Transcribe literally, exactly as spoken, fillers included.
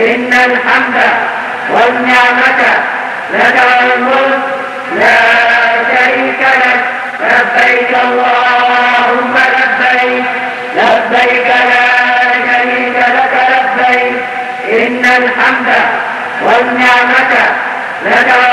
إن الحمد والنعمة لك والملك لا شريك لك. لبيك اللهم لبيك لبيك لا شريك لك لبيك. إن الحمد والنعمة لك